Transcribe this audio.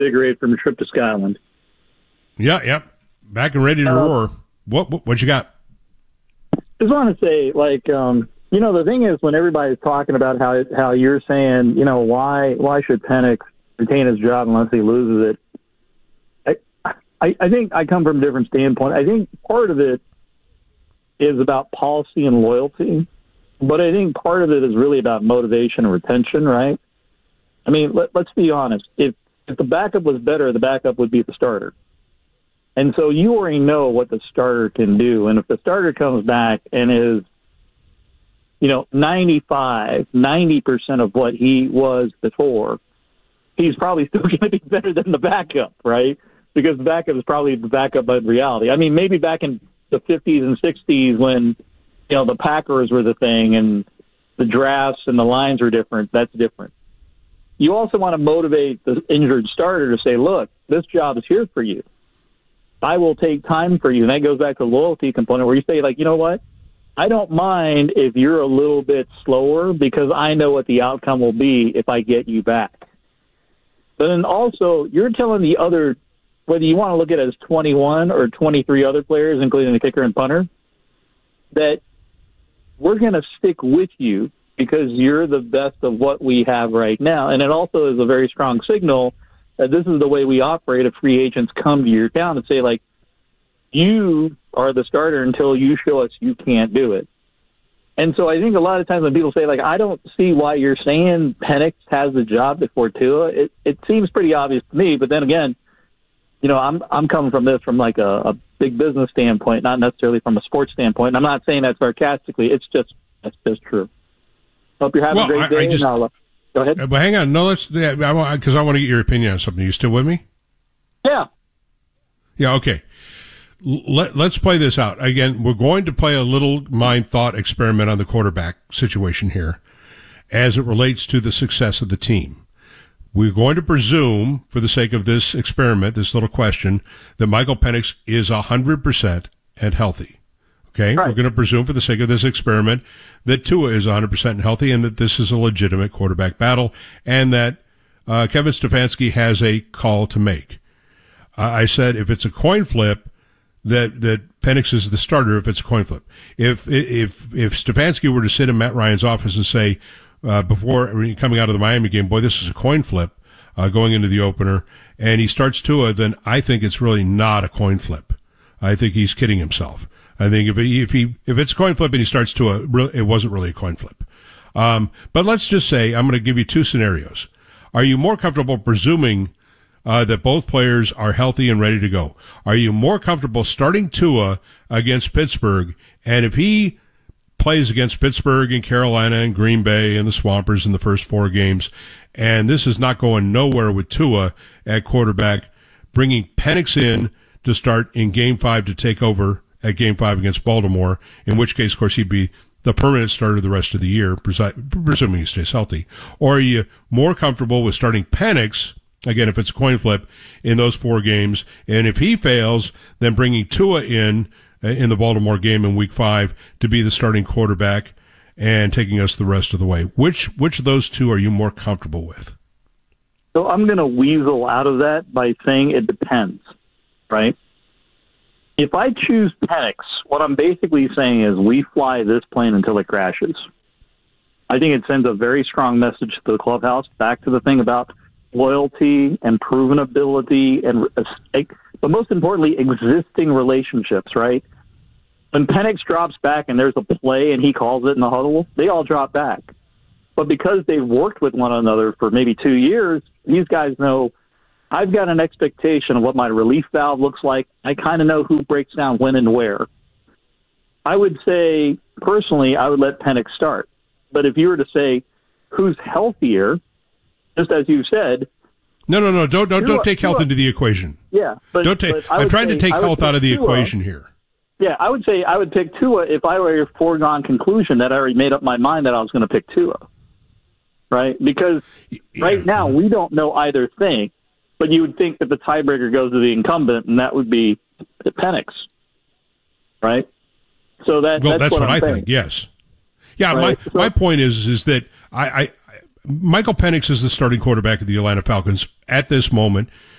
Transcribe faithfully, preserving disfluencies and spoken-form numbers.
reinvigorated from a trip to Scotland. Yeah, yeah. Back and ready to uh, roar. What, what what you got? Just want to say, like, um, you know, the thing is, when everybody's talking about how how you're saying, you know, why why should Penix retain his job unless he loses it? I, I I think I come from a different standpoint. I think part of it is about policy and loyalty, but I think part of it is really about motivation and retention, right? I mean, let, let's be honest. If if the backup was better, the backup would be the starter. And so you already know what the starter can do. And if the starter comes back and is, you know, ninety-five, ninety percent of what he was before, he's probably still going to be better than the backup, right? Because the backup is probably the backup of reality. I mean, maybe back in the fifties and sixties when, you know, the Packers were the thing and the drafts and the lines were different, that's different. You also want to motivate the injured starter to say, look, this job is here for you. I will take time for you. And that goes back to the loyalty component where you say, like, you know what? I don't mind if you're a little bit slower because I know what the outcome will be if I get you back. But then also, you're telling the other, whether you want to look at it as twenty-one or twenty-three other players, including the kicker and punter, that we're going to stick with you because you're the best of what we have right now. And it also is a very strong signal that this is the way we operate if free agents come to your town and say, like, you are the starter until you show us you can't do it. And so I think a lot of times when people say, like, I don't see why you're saying Penix has the job before Tua, it, it seems pretty obvious to me. But then again, you know, I'm I'm coming from this from like a, a big business standpoint, not necessarily from a sports standpoint. And I'm not saying that sarcastically. It's just that's just true. Hope you're having well, a great I, day. I just, and I'll, uh, go ahead. But hang on. No, let's, because I, want, I want to get your opinion on something. Are you still with me? Yeah. Yeah, okay. Let, let's play this out. Again, we're going to play a little mind thought experiment on the quarterback situation here as it relates to the success of the team. We're going to presume, for the sake of this experiment, this little question, that Michael Penix is one hundred percent and healthy. Okay? Right. We're going to presume, for the sake of this experiment, that Tua is one hundred percent and healthy and that this is a legitimate quarterback battle and that uh, Kevin Stefanski has a call to make. Uh, I said if it's a coin flip, that that Penix is the starter if it's a coin flip. If if if Stefanski were to sit in Matt Ryan's office and say, uh, before coming out of the Miami game, boy, this is a coin flip uh, going into the opener, and he starts Tua, then I think it's really not a coin flip. I think he's kidding himself. I think if he, if he if it's a coin flip and he starts Tua, it wasn't really a coin flip. Um, but let's just say I'm going to give you two scenarios. Are you more comfortable presuming Uh, that both players are healthy and ready to go? Are you more comfortable starting Tua against Pittsburgh? And if he plays against Pittsburgh and Carolina and Green Bay and the Swampers in the first four games, and this is not going nowhere with Tua at quarterback, bringing Penix in to start in game five to take over at game five against Baltimore, in which case, of course, he'd be the permanent starter the rest of the year, presuming he stays healthy? Or are you more comfortable with starting Penix, again, if it's a coin flip, in those four games, and if he fails, then bringing Tua in uh, in the Baltimore game in week five to be the starting quarterback and taking us the rest of the way? Which which of those two are you more comfortable with? So I'm going to weasel out of that by saying it depends, right? If I choose Penix, what I'm basically saying is we fly this plane until it crashes. I think it sends a very strong message to the clubhouse, back to the thing about loyalty and proven ability, and but most importantly, existing relationships, right? When Penix drops back and there's a play and he calls it in the huddle, they all drop back. But because they've worked with one another for maybe two years, these guys know I've got an expectation of what my relief valve looks like. I kind of know who breaks down when and where. I would say, personally, I would let Penix start. But if you were to say who's healthier, just as you said. No, no, no. Don't don't, don't take health into the equation. Yeah, but don't take. But I'm trying say, to take health out of the Tua, equation here. Yeah, I would say I would pick Tua if I were a foregone conclusion that I already made up my mind that I was going to pick Tua. Right? Because yeah. right now we don't know either thing, but you would think that the tiebreaker goes to the incumbent, and that would be Penix. Right? So that well, that's, that's what, what I'm I saying. think. Yes. Yeah. Right? My so, my point is is that I. I Michael Penix is the starting quarterback of the Atlanta Falcons at this moment.